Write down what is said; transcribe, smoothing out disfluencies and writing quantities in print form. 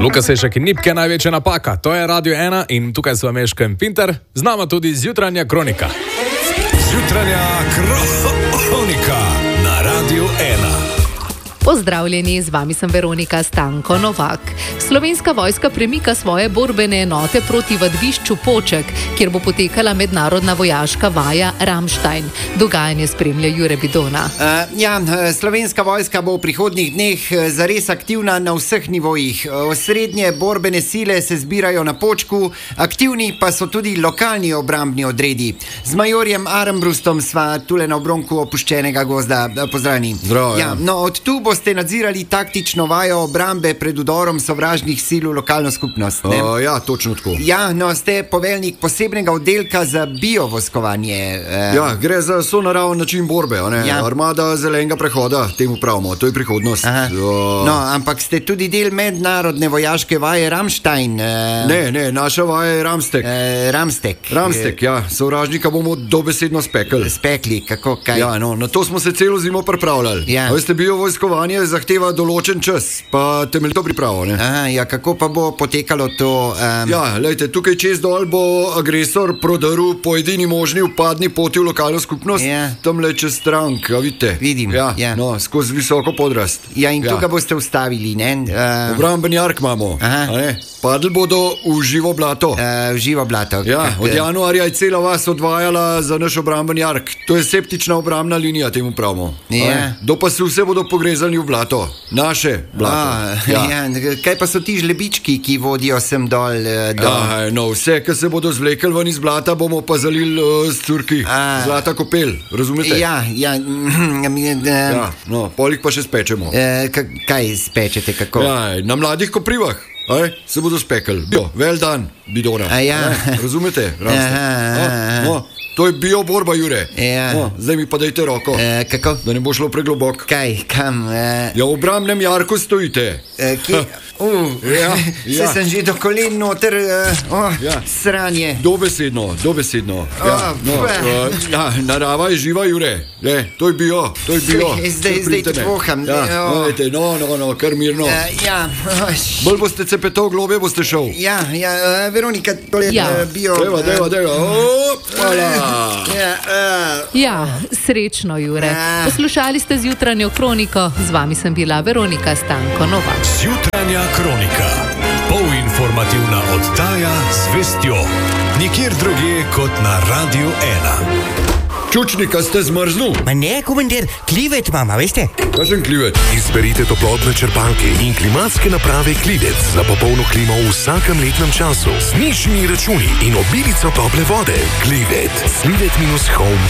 Luka Sešek in Nipke, največja napaka. To je Radio 1 in tukaj so Meško in Pinter. Z nama tudi Zjutranja kronika. Zjutranja kronika na Radio 1. Pozdravljeni, z vami sem Veronika Stanko Novak. Slovenska vojska premika svoje borbene enote proti vadbišču Poček, kjer bo potekala mednarodna vojaška vaja Ramstein. Dogajanje spremlja Jure Bidona. Slovenska vojska bo v prihodnjih dneh zares aktivna na vseh nivojih. Osrednje borbene sile se zbirajo na Počku, aktivni pa so tudi lokalni obrambni odredi. Z majorjem Armbrustom sva tule na obronku opuščenega gozda. Pozdravljeni. Od tu boste nadzirali taktično vajo obrambe pred udorom sovražnih sil v lokalno skupnost. Točno tako. Ste poveljnik posebnega oddelka za biovoskovanje. Gre za sonaravn način borbe. Armada zelenega prehoda, temu pravimo, to je prihodnost. Ampak ste tudi del mednarodne vojaške vaje Ramstein. Ne, naša vaja je Ramstek. Ramstek, sovražnika bomo dobesedno spekli. Spekli, kako, kaj? Na to smo se celo zimo pripravljali. Veste, biovojskovanje zahteva določen čas, pa temeljito pripravo, ne? Kako pa bo potekalo to? Lejte, tukaj čez dol bo agresor prodrl po edini možni vpadni poti v lokalno skupnost, tamle čez strank, vidite? Vidim, skozi visoko podrast. In tukaj boste ustavili, ne? Obrambni jark imamo, padli bodo v živo blato. V živo blato. Od januarja je cela vas odvajala za naš obrambni jark. To je septična obrambna linija, temu pravimo. Do pa se vse bodo pogrezali v blato. Naše blato. Kaj pa so ti žlebički, ki vodijo sem dol? Vse, ki se bodo zvlekli ven iz blata, bomo pa zalili s curki. Zlata kopel, razumete? Polik pa še spečemo. Kaj spečete, kako? Na mladih koprivah. Se bodo spekli. Vel dan, Bidona. Razumete? To je bioborba, Jure. Zdaj mi pa dajte roko. Kako? Da ne bo šlo preglobok. Kaj, kam? V obrambnem jarku stojite. Kje? Se sem že do kolen noter, sranje. Dobesedno. Narava je živa, Jure. To je bio. Zdaj te poham. Kar mirno. Bolj boste cepetov globe, boste šel. Veronika, tole je bio. Deva. Hvala. Srečno, Jure. Poslušali ste Zjutranjo kroniko, z vami sem bila Veronika Stanko Novak. Zjutranja kronika, polinformativna oddaja z vestjo. Nikjer drugje kot na Radio 1. Čučnika ste zmrznul? Ma ne, komandir, klivet mama, veste? Kakšen klivet? Izberite toplotne črpalke in klimatske naprave Klivec za popolno klimo v vsakem letnem času. Z nižjimi računi in obilico tople vode. Klivet. Klivet-home.com